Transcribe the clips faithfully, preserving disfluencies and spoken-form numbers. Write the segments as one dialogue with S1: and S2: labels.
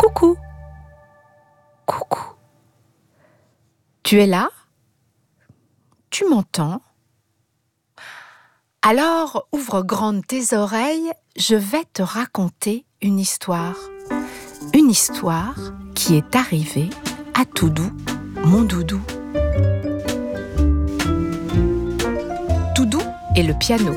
S1: Coucou. Coucou. Tu es là? Tu m'entends? Alors, ouvre grandes tes oreilles, je vais te raconter une histoire. Une histoire qui est arrivée à Toudou, mon doudou. Toudou et le piano.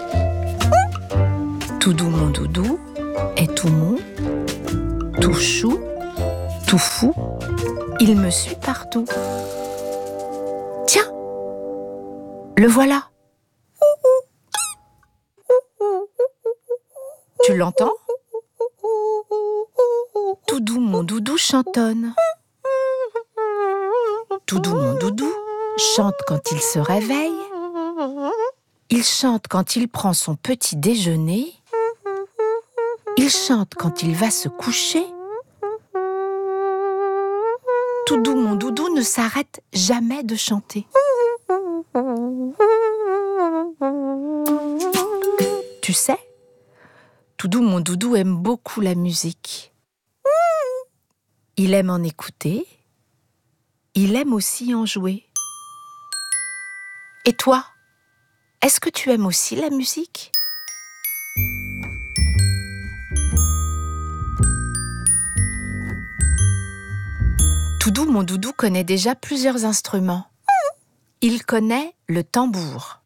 S1: Toudou, mon doudou, est tout mou, tout chou, tout fou. Il me suit partout. Tiens, le voilà. Tu l'entends? Toudou, mon doudou chantonne. Toudou, mon doudou chante quand il se réveille. Il chante quand il prend son petit déjeuner. Il chante quand il va se coucher. Toudou, mon doudou ne s'arrête jamais de chanter. Tu sais, Toudou, mon doudou aime beaucoup la musique. Il aime en écouter. Il aime aussi en jouer. Et toi, est-ce que tu aimes aussi la musique? Toudou, mon doudou, connaît déjà plusieurs instruments. Il connaît le tambour.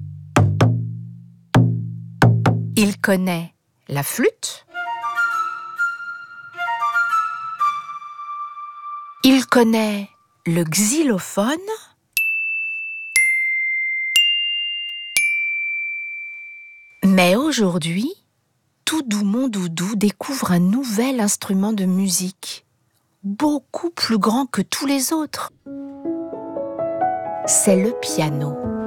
S1: Il connaît la flûte. Il connaît le xylophone. Mais aujourd'hui, Toudou, mon doudou, découvre un nouvel instrument de musique, beaucoup plus grand que tous les autres. C'est le piano.